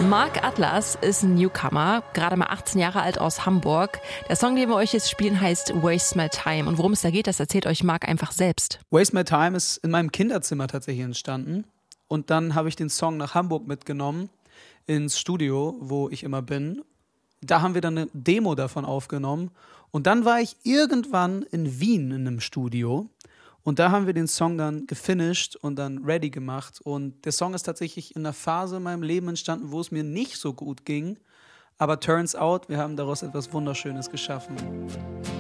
Mark Atlas ist ein Newcomer, gerade mal 18 Jahre alt aus Hamburg. Der Song, den wir euch jetzt spielen, heißt Waste My Time. Und worum es da geht, das erzählt euch Mark einfach selbst. Waste My Time ist in meinem Kinderzimmer tatsächlich entstanden. Und dann habe ich den Song nach Hamburg mitgenommen, ins Studio, wo ich immer bin. Da haben wir dann eine Demo davon aufgenommen. Und dann war ich irgendwann in Wien in einem Studio. Und da haben wir den Song dann gefinisht und dann ready gemacht. Und der Song ist tatsächlich in einer Phase in meinem Leben entstanden, wo es mir nicht so gut ging. Aber turns out, wir haben daraus etwas Wunderschönes geschaffen.